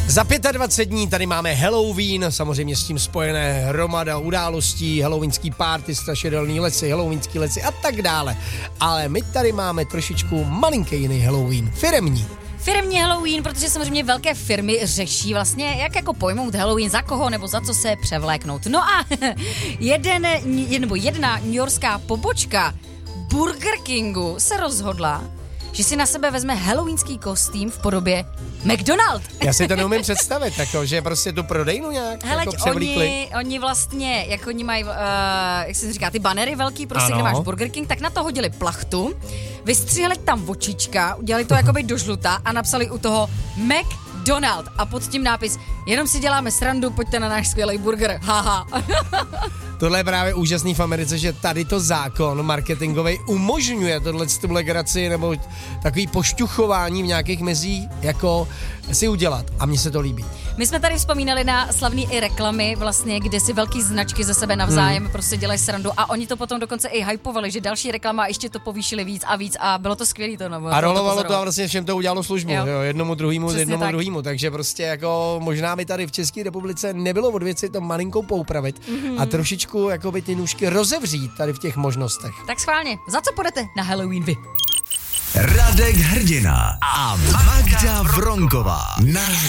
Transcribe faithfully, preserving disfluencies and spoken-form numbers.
Za dvacet pět dní tady máme Halloween, samozřejmě s tím spojené hromada událostí, halloweenský party, strašidelný lesy, halloweenský lesy a tak dále. Ale my tady máme trošičku malinký jiný Halloween, firemní. Firmní Halloween, protože samozřejmě velké firmy řeší vlastně, jak jako pojmout Halloween, za koho nebo za co se převléknout. No a jeden, nebo jedna newyorská pobočka Burger Kingu se rozhodla, že si na sebe vezme halloweenský kostým v podobě McDonald. Já si to neumím představit, tako, že prostě tu prodejnu nějak Hele, jako převlíkli. Oni, oni vlastně, jak oni mají, uh, jak se říká, ty banery velký, prostě, ano. kde máš Burger King, tak na to hodili plachtu, vystřihli tam očička, udělali to jakoby do žluta a napsali u toho McDonald a pod tím nápis, jenom si děláme srandu, pojďte na náš skvělý burger, haha. Tohle je právě úžasný v Americe, že tady to zákon marketingový umožňuje tohle tu legraci nebo takový pošťuchování v nějakých mezích jako si udělat a mně se to líbí. My jsme tady vzpomínali na slavný i reklamy, vlastně, kde si velký značky ze sebe navzájem hmm. prostě dělají srandu a oni to potom dokonce i hypovali, že další reklama ještě to povýšili víc a víc a bylo to skvělý to. No, a rolovalo to, to a vlastně všem to udělalo službu, jo. Jo, jednomu druhému, jednomu tak. druhému, takže prostě jako možná by tady v České republice nebylo od věci to malinkou poupravit mm-hmm. a trošičku jakoby ty nůžky rozevřít tady v těch možnostech. Tak schválně, za co půjdete na Halloween vy? Radek Hrdina a Magda Vronková na